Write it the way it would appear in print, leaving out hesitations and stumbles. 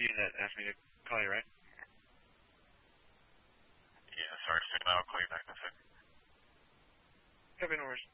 you that asked me to call you, right? Yeah, sorry, Sigma. I'll call you back in a second. Copy, no worries.